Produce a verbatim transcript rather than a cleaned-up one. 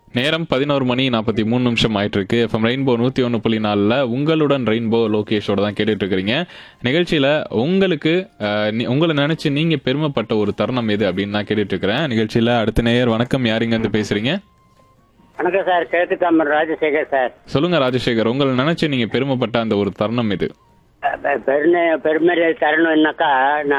நேரம் பதினோரு மணி நாற்பத்தி மூணு நிமிஷம் ஆயிட்டு இருக்கு. எஃப்எம் ரெயின்போ நூத்தி ஒன்று புள்ளி நாலுல உங்களுடன் ரெயின்போ லோகேஷோட தான் கேட்டுட்டு இருக்கிறீங்க. நிகழ்ச்சியில உங்களுக்கு அஹ், நீ- உங்களை நினைச்சு நீங்க பெருமைப்பட்ட ஒரு தருணம் எது அப்படின்னு நான் கேட்டுட்டு இருக்கிறேன். நிகழ்ச்சியில அடுத்த நேயர் வணக்கம், யாருங்க இருந்து பேசுறீங்க? வணக்கம் சார், கிழக்கு தாமர் ராஜசேகர் சார். சொல்லுங்க ராஜசேகர், உங்களை நினைச்சு நீங்க பெருமைப்பட்ட அந்த ஒரு தருணம் எது? பெருமை பெருமை தரணும்னாக்கா நான்